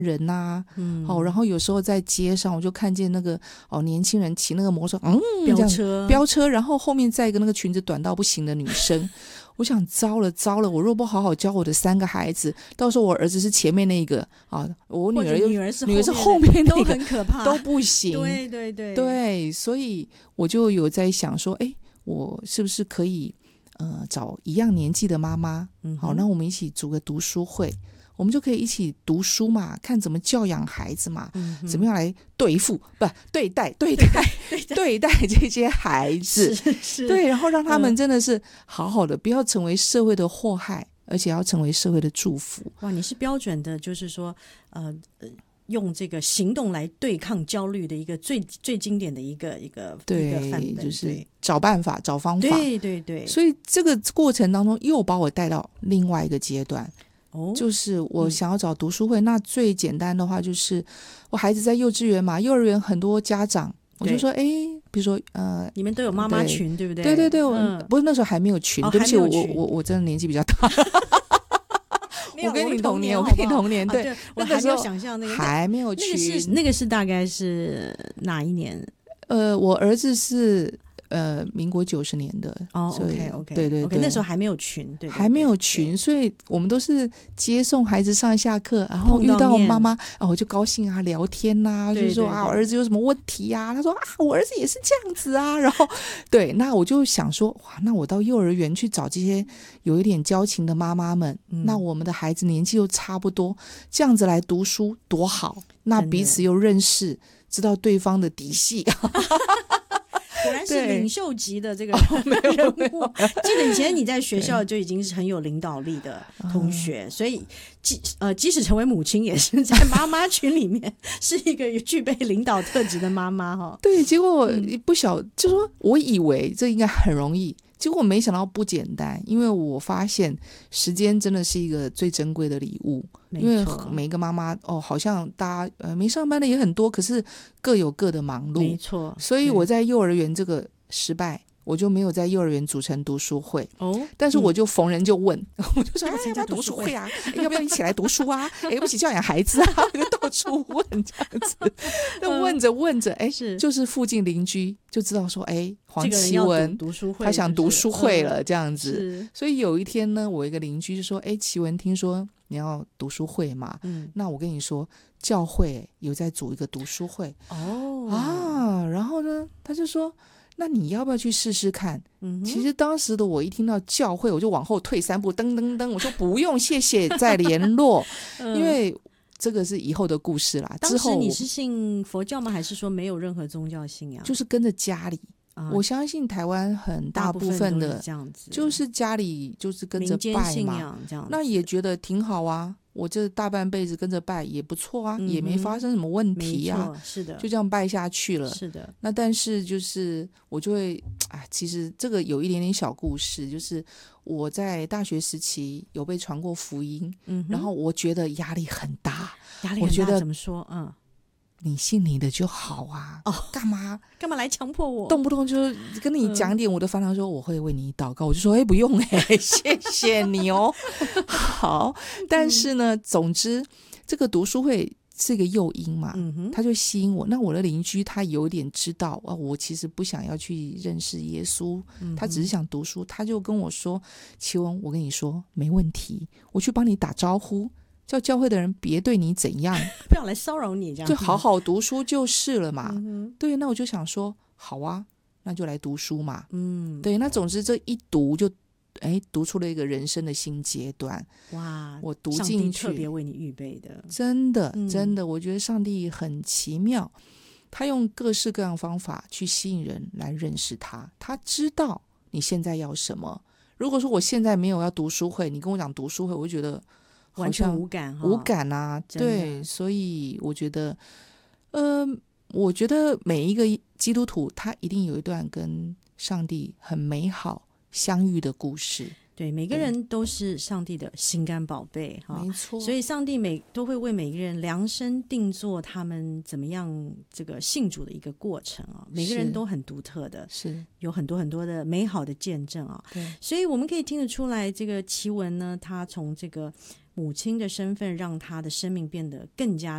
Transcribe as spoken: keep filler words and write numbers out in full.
人啊，嗯，哦，然后有时候在街上我就看见那个哦年轻人骑那个摩托车，嗯， 飙车飙车，然后后面再一个那个裙子短到不行的女生。我想糟了糟了，我若不好好教我的三个孩子，到时候我儿子是前面那一个啊，我女儿又女儿是女儿是后面那个， 都很可怕， 都不行。 对对对对，所以我就有在想说，哎，我是不是可以呃找一样年纪的妈妈，嗯，好，那我们一起组个读书会。我们就可以一起读书嘛，看怎么教养孩子嘛，嗯、怎么样来对付不对待对待对待, 对待这些孩子， 是是对，然后让他们真的是好好的，嗯、不要成为社会的祸害，而且要成为社会的祝福。 哇，你是标准的，就是说，呃，用这个行动来对抗焦虑的一个最最经典的一个一个对一个范本， 就是找办法、找方法。 对对对， 所以这个过程当中又把我带到另外一个阶段。 哦， 就是我想要找读书会，嗯、那最简单的话就是我孩子在幼稚园嘛，幼儿园很多家长，我就说哎，比如说呃， 你们都有妈妈群， 对, 对不对？ 对对对， 嗯、 不是那时候还没有群， 哦、 对不起， 我我我我真的年纪比较大。我跟你同年，我跟你同年，对， 啊、对我还没有想象那个还没有群， 那个是那个是大概是哪一年？ 呃，我儿子是。呃，民国九十年的哦 ，OK OK， 对对对， okay, 那时候还没有群，对, 对, 对， 还没有群，所以我们都是接送孩子上下课，然后遇到妈妈，哦，我就高兴啊，聊天呐、啊，就说啊，我儿子有什么问题啊？他说啊，我儿子也是这样子啊，然后对，那我就想说，哇，那我到幼儿园去找这些有一点交情的妈妈们，嗯、那我们的孩子年纪又差不多，这样子来读书多好，那彼此又认识，知道对方的底细。 果然是领袖级的这个人物，记得以前你在学校就已经是很有领导力的同学，所以即呃即使成为母亲，也是在妈妈群里面是一个具备领导特质的妈妈哈。 对，结果我不晓，就说我以为这应该很容易。结果没想到不简单，因为我发现时间真的是一个最珍贵的礼物。因为每个妈妈哦，好像大家呃没上班的也很多，可是各有各的忙碌， 没错。 所以我在幼儿园这个失败，我就没有在幼儿园组成读书会哦。但是我就逢人就问，嗯、我就说哎，要不要读书会啊？要不要一起来读书啊？哎，要不一起教养孩子啊？就到处问这样子，那问着问着，哎，是就是附近邻居就知道说，哎，黄奇文读书会， 他想读书会了， 嗯、 这样子。所以有一天呢，我一个邻居就说，哎，奇文，听说你要读书会嘛？嗯，那我跟你说，教会有在组一个读书会哦啊，然后呢，他就说，那你要不要去试试看？嗯，其实当时的我一听到教会，我就往后退三步，噔噔噔，我说不用，谢谢，再联络，嗯、因为这个是以后的故事啦。 当时你是信佛教吗？还是说没有任何宗教信仰？ 就是跟着家里。啊、我相信台湾很大部分的这样子， 就是家里就是跟着拜嘛， 信仰这样子， 那也觉得挺好啊。我这大半辈子跟着拜也不错啊，嗯、也没发生什么问题啊， 是的， 就这样拜下去了。 是的， 那但是就是我就会啊，其实这个有一点点小故事，就是我在大学时期有被传过福音，嗯，然后我觉得压力很大， 压力很大，我觉得怎么说？嗯。 你信你的就好啊，哦，干嘛干嘛来强迫我？ 动不动就跟你讲点我的烦恼，说我会为你祷告，我就说哎，不用哎，谢谢你哦。好，但是呢，嗯、总之这个读书会是一个诱因嘛，嗯、他就吸引我。那我的邻居他有点知道啊，我其实不想要去认识耶稣，嗯、他只是想读书，他就跟我说：“奇文，我跟你说没问题，我去帮你打招呼。”叫教会的人别对你怎样， 不要来骚扰你，这样就好好读书就是了嘛。嗯、对，那我就想说，好啊，那就来读书嘛。嗯，对，那总之这一读就，哎，读出了一个人生的新阶段。 哇， 我读进去， 上帝特别为你预备的， 真的，真的，我觉得上帝很奇妙，他用各式各样方法去吸引人来认识他。他知道你现在要什么。如果说我现在没有要读书会，你跟我讲读书会，我就觉得。 完全无感， 无感啊！对，所以我觉得，呃，我觉得每一个基督徒他一定有一段跟上帝很美好相遇的故事。 对，每个人都是上帝的心肝宝贝哈， 没错。 所以上帝每都会为每个人量身定做他们怎么样这个信主的一个过程啊，每个人都很独特的， 是有很多很多的美好的见证啊。对，所以我们可以听得出来，这个奇文呢，他从这个母亲的身份让她的生命变得更加